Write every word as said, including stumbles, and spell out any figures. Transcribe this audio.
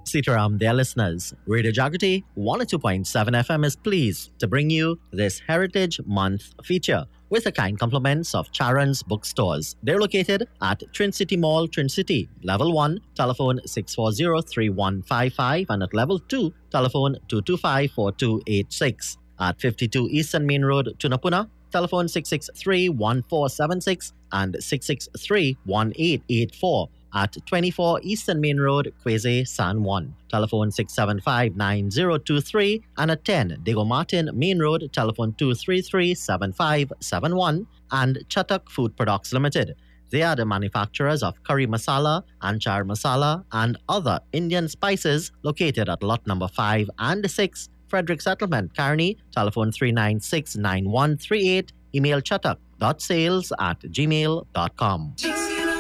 Sitaram, dear listeners, Radio Jagrati one oh two point seven F M is pleased to bring you this Heritage Month feature with the kind compliments of Charan's Bookstores. They're located at Trin City Mall, Trin City, Level one, telephone six four zero, three one five five, and at Level two, telephone two two five, four two eight six. At fifty-two Eastern Main Road, Tunapuna, telephone six six three, one four seven six and six six three, one eight eight four. At twenty-four Eastern Main Road, Quezé, San Juan. Telephone six seven five, nine zero two three and at ten Diego Martin Main Road, telephone two three three, seven five seven one and Chatak Food Products Limited. They are the manufacturers of curry masala, anchar masala and other Indian spices located at lot number five and six, Frederick Settlement, Kearney. Telephone three nine six, nine one three eight. Email chatak dot sales at gmail dot com.